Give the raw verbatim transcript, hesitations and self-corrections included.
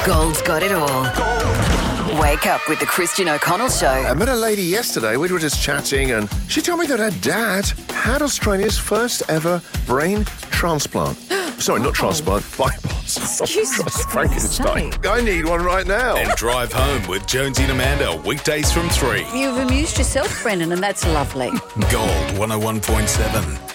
Gold's got it all. Wake up with the Christian O'Connell Show. I met a lady yesterday. We were just chatting, and she told me that her dad had Australia's first ever brain transplant. Sorry, not transplant, bypass. Excuse me. Frankenstein. I need one right now. And drive home with Jonesy and Amanda, weekdays from three. You've amused yourself, Brendan, and that's lovely. Gold one oh one point seven.